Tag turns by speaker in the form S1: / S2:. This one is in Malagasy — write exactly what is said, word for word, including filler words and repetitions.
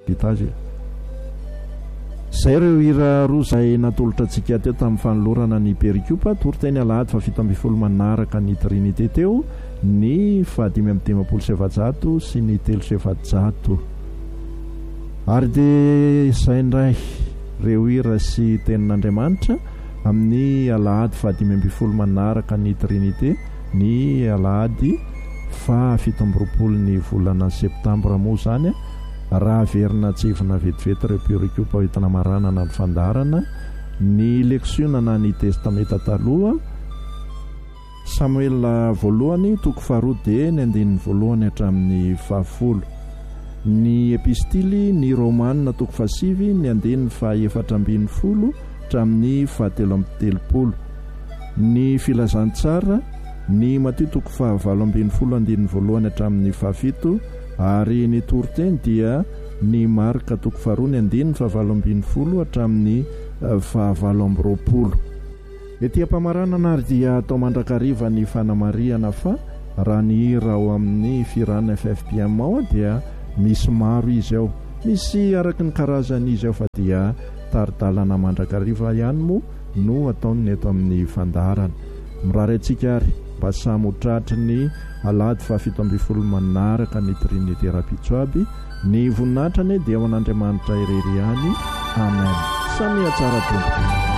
S1: vita azy. Zay ireo hira roa izay natolotra antsika teo tamin'ny fanolorana ny pericoupe toroteny alahady fa fito ambin'ny folo manaraka ny trinité teo ny fahadimy amin'ny dimampolo sy efajato sy ny telo sy efajato. Ary dia izay indray ireo hira sy tenin'Andriamanitra amin'ny alahady fahadimy ambin'ny folo manaraka ny trinité ny alahady fa fito amby roapolo ny volana septambra moa zany raha verina tsivona vetivety ireo pericoupe hoentina maranana ny fandarana ny leksiona na ny testameta taloha Samuela voalohany toko faharoa dia ny andininy voalohany hatramin'ny fahafolo, ny epistily ny romanina toko fahasivy ny andininy fahaefatra ambin'ny folo hatramin'ny fahatelo amby telopolo, ny filazantsara ny Mateo toko fahavalo ambin'ny folo andininy voalohany hatramin'ny fahafito, ary ny toroteny dia ny Marka toko faharoa ny andininy fahavalo ambin'ny folo hatramin'ny fahavalo amby roapolo. Ety am-pamaranana ary dia atao mandrakariva ny fanamariana fa raha ny hira ao amin'ny firana F F P M ao dia misy maro izy ao, misy araky ny karazany izy ao fa dia taridalana mandrakariva ihany moa no ataony eto amin'ny fandarana. Mirary antsika ary mba samy ho tratry ny alahady fahafito ambin'ny folo manaraka ny trinité rapitso aby, ny voninahitrany dia ho an'Andriamanitra irery ihany. Amen. Samy tsara tompoko.